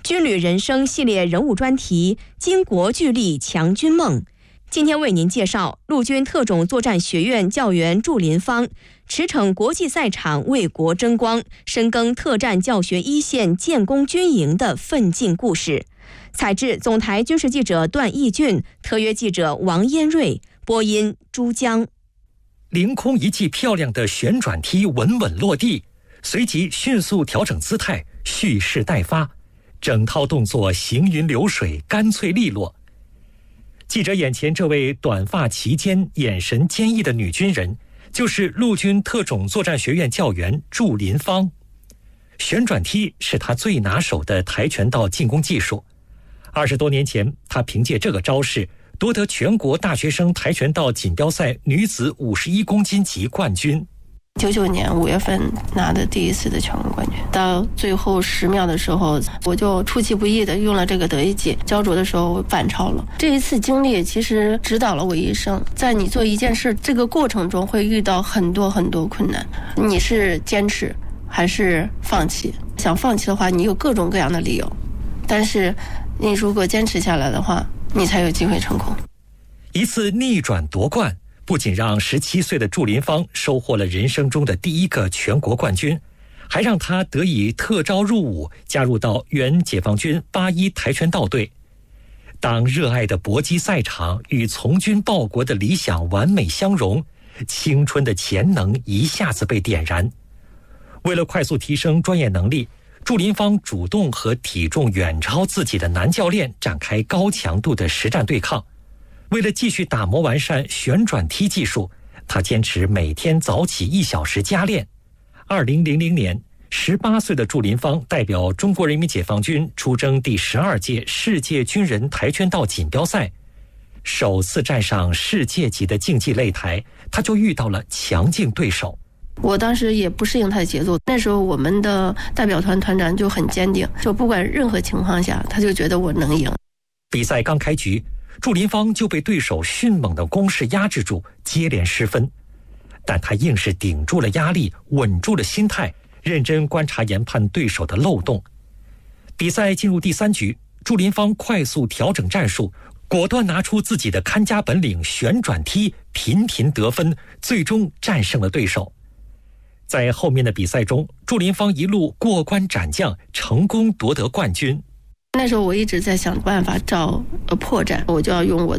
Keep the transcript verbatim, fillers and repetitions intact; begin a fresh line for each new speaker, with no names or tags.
军旅人生系列人物专题，巾帼聚力强军梦。今天为您介绍陆军特种作战学院教员祝林芳驰骋国际赛场为国争光，深耕特战教学一线建功军营的奋进故事。采制总台军事记者段义俊，特约记者王嫣瑞，播音珠江。
凌空一记漂亮的旋转踢稳稳落地，随即迅速调整姿态，蓄势待发，整套动作行云流水，干脆利落。记者眼前这位短发齐肩、眼神坚毅的女军人，就是陆军特种作战学院教员祝林芳。旋转踢是她最拿手的跆拳道进攻技术。二十多年前，她凭借这个招式夺得全国大学生跆拳道锦标赛女子五十一公斤级冠军。
九九年五月份拿的第一次的全国冠军，到最后十秒的时候，我就出其不意的用了这个得意技，焦灼的时候反超了。这一次经历其实指导了我一生，在你做一件事这个过程中会遇到很多很多困难，你是坚持还是放弃？想放弃的话，你有各种各样的理由，但是你如果坚持下来的话，你才有机会成功。
一次逆转夺冠，不仅让十七岁的祝林芳收获了人生中的第一个全国冠军，还让她得以特招入伍，加入到原解放军八一跆拳道队。当热爱的搏击赛场与从军报国的理想完美相融，青春的潜能一下子被点燃。为了快速提升专业能力，祝林芳主动和体重远超自己的男教练展开高强度的实战对抗。为了继续打磨完善旋转踢技术，他坚持每天早起一小时加练。二零零零年，十八岁的祝林芳代表中国人民解放军出征第十二届世界军人跆拳道锦标赛，首次站上世界级的竞技擂台，他就遇到了强劲对手。
我当时也不适应他的节奏，那时候我们的代表团团长就很坚定，就不管任何情况下，他就觉得我能赢。
比赛刚开局，祝林芳就被对手迅猛的攻势压制住，接连失分。但他硬是顶住了压力，稳住了心态，认真观察研判对手的漏洞。比赛进入第三局，祝林芳快速调整战术，果断拿出自己的看家本领旋转踢，频频得分，最终战胜了对手。在后面的比赛中，祝林芳一路过关斩将，成功夺得冠军。
那时候我一直在想办法找破绽，我就要用我